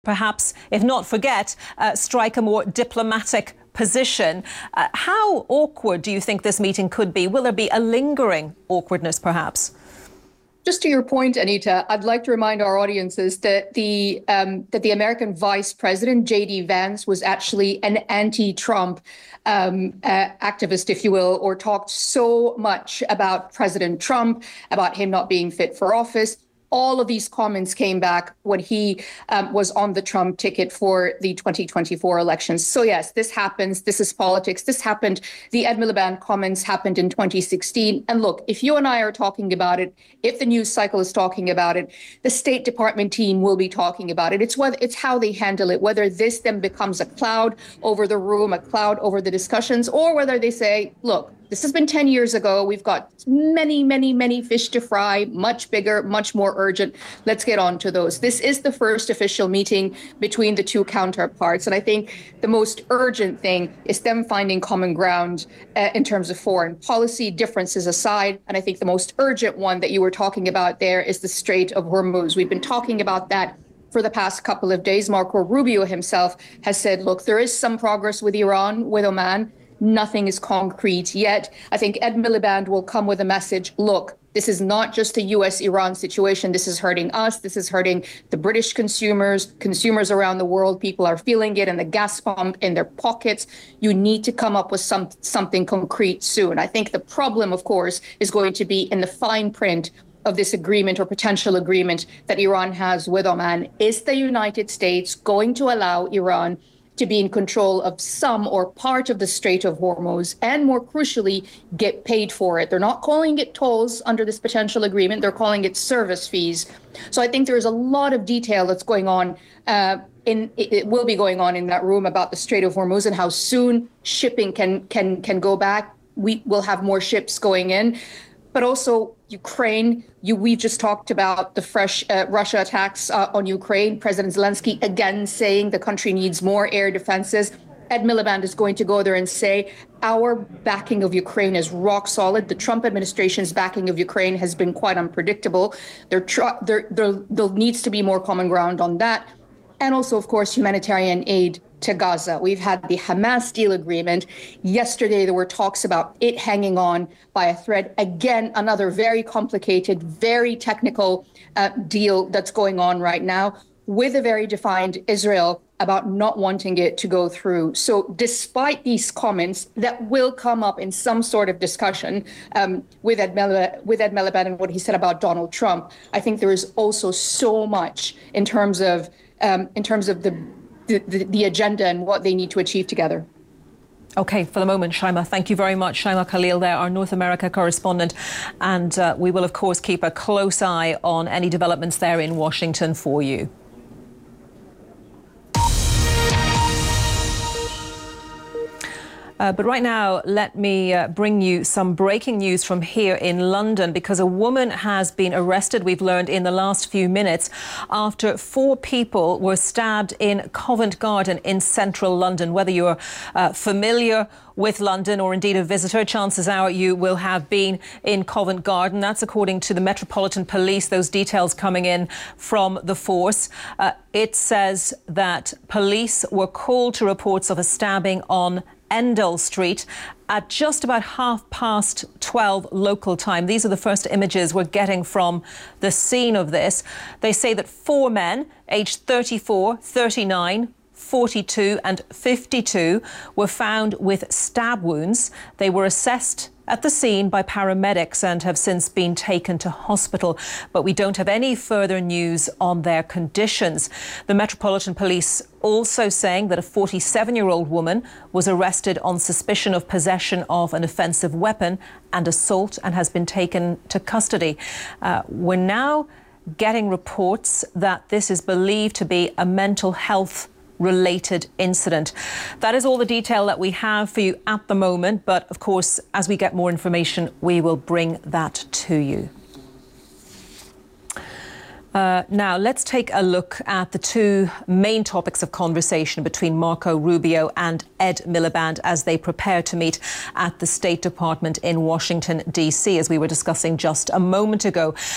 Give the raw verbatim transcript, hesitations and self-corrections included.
perhaps, if not forget, uh, strike a more diplomatic position. Uh, how awkward do you think this meeting could be? Will there be a lingering awkwardness, perhaps? Just to your point, Anita, I'd like to remind our audiences that the um, that the American Vice President, J D Vance, was actually an anti-Trump um, uh, activist, if you will, or talked so much about President Trump, about him not being fit for office. All of these comments came back when he um, was on the Trump ticket for the twenty twenty-four elections. So yes, this happens. This is politics. This happened. The Ed Miliband comments happened in twenty sixteen. And look, if you and I are talking about it, if the news cycle is talking about it, the State Department team will be talking about it. It's whether it's how they handle it, whether this then becomes a cloud over the room, a cloud over the discussions, or whether they say, look, this has been ten years ago. We've got many, many, many fish to fry, much bigger, much more urgent. Let's get on to those. This is the first official meeting between the two counterparts. And I think the most urgent thing is them finding common ground uh, in terms of foreign policy, differences aside. And I think the most urgent one that you were talking about there is the Strait of Hormuz. We've been talking about that for the past couple of days. Marco Rubio himself has said, look, there is some progress with Iran, with Oman. Nothing is concrete yet. I think Ed Miliband will come with a message. Look, this is not just a U S Iran situation. This is hurting us. This is hurting the British consumers, consumers around the world. People are feeling it in the gas pump, in their pockets. You need to come up with some something concrete soon. I think the problem, of course, is going to be in the fine print of this agreement or potential agreement that Iran has with Oman. Is the United States going to allow Iran to be in control of some or part of the Strait of Hormuz, and more crucially, get paid for it? They're not calling it tolls under this potential agreement. They're calling it service fees. So I think there is a lot of detail that's going on, uh, in it will be going on in that room about the Strait of Hormuz and how soon shipping can can can go back. We will have more ships going in. But also Ukraine, you, we just talked about the fresh uh, Russia attacks uh, on Ukraine. President Zelensky again saying the country needs more air defenses. Ed Miliband is going to go there and say our backing of Ukraine is rock solid. The Trump administration's backing of Ukraine has been quite unpredictable. There, there, there, there needs to be more common ground on that. And also, of course, humanitarian aid to Gaza. We've had the Hamas deal agreement. Yesterday, there were talks about it hanging on by a thread. Again, another very complicated, very technical uh, deal that's going on right now with a very defined Israel about not wanting it to go through. So despite these comments that will come up in some sort of discussion um, with Ed Miliband, with Ed Miliband and what he said about Donald Trump, I think there is also so much in terms of um, in terms of the The, the, the agenda and what they need to achieve together. OK, for the moment, Shaima, thank you very much. Shaima Khalil there, our North America correspondent. And uh, we will, of course, keep a close eye on any developments there in Washington for you. Uh, but right now, let me uh, bring you some breaking news from here in London, because a woman has been arrested, we've learned in the last few minutes, after four people were stabbed in Covent Garden in central London. Whether you're uh, familiar with London or indeed a visitor, chances are you will have been in Covent Garden. That's according to the Metropolitan Police, those details coming in from the force. Uh, it says that police were called to reports of a stabbing on Endell Street at just about half past twelve local time. These are the first images we're getting from the scene of this. They say that four men, aged thirty-four, thirty-nine, forty-two and fifty-two, were found with stab wounds. They were assessed at the scene by paramedics and have since been taken to hospital, but we don't have any further news on their conditions. The Metropolitan Police also saying that a forty-seven-year-old woman was arrested on suspicion of possession of an offensive weapon and assault and has been taken to custody. Uh, we're now getting reports that this is believed to be a mental health related incident. That is all the detail that we have for you at the moment, but of course, as we get more information, we will bring that to you. Uh, now, let's take a look at the two main topics of conversation between Marco Rubio and Ed Miliband as they prepare to meet at the State Department in Washington, D C, as we were discussing just a moment ago.